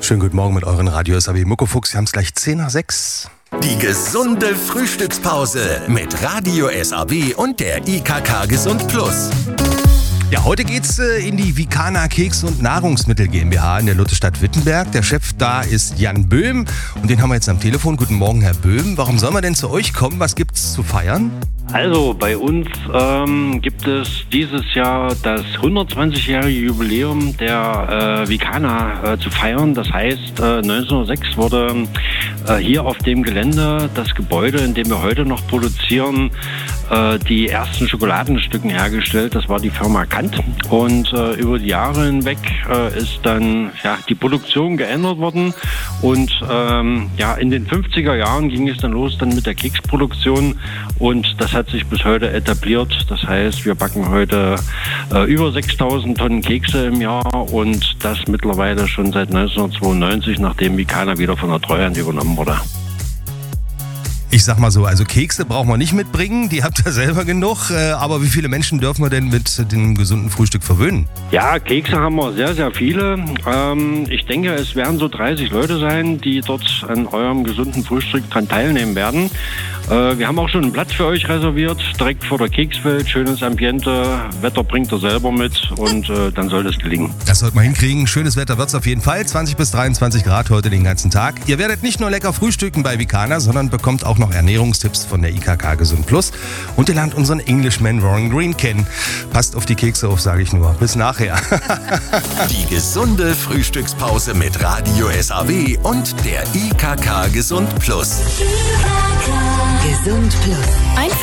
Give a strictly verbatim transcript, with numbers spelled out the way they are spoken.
Schönen guten Morgen mit euren Radio S A B Muckefuchs. Wir haben es gleich zehn nach sechs. Die gesunde Frühstückspause mit Radio S A B und der I K K Gesund Plus. Ja, heute geht's äh, in die Vikana Keks- und Nahrungsmittel GmbH in der Lutherstadt Wittenberg. Der Chef da ist Jan Böhm und den haben wir jetzt am Telefon. Guten Morgen, Herr Böhm. Warum sollen wir denn zu euch kommen? Was gibt's zu feiern? Also bei uns ähm, gibt es dieses Jahr das hundertzwanzigjährige Jubiläum der äh, Vikana äh, zu feiern. Das heißt, äh, neunzehnhundertsechs wurde äh, hier auf dem Gelände das Gebäude, in dem wir heute noch produzieren, äh, die ersten Schokoladenstücken hergestellt. Das war die Firma Kant. Und äh, über die Jahre hinweg äh, ist dann ja, die Produktion geändert worden. Und ähm, ja, in den fünfziger Jahren ging es dann los dann mit der Keksproduktion. Und das hat sich bis heute etabliert. Das heißt, wir backen heute äh, über sechstausend Tonnen Kekse im Jahr und das mittlerweile schon seit neunzehnhundertzweiundneunzig, nachdem Vikana wieder von der Treuhand übernommen wurde. Ich sag mal so, also Kekse brauchen wir nicht mitbringen, die habt ihr selber genug. Äh, aber wie viele Menschen dürfen wir denn mit dem gesunden Frühstück verwöhnen? Ja, Kekse haben wir sehr, sehr viele. Ähm, ich denke, es werden so dreißig Leute sein, die dort an eurem gesunden Frühstück dran teilnehmen werden. Äh, wir haben auch schon einen Platz für euch reserviert, direkt vor der Kekswelt. Schönes Ambiente, Wetter bringt ihr selber mit und äh, dann soll das gelingen. Das sollte man hinkriegen. Schönes Wetter wird's auf jeden Fall. zwanzig bis dreiundzwanzig Grad heute den ganzen Tag. Ihr werdet nicht nur lecker frühstücken bei Vikana, sondern bekommt auch noch Ernährungstipps von der I K K Gesund Plus. Und ihr lernt unseren Englishman Warren Green kennen. Passt auf die Kekse auf, sage ich nur. Bis nachher. Die gesunde Frühstückspause mit Radio S A B und der I K K Gesund Plus. Gesund Plus. Einfach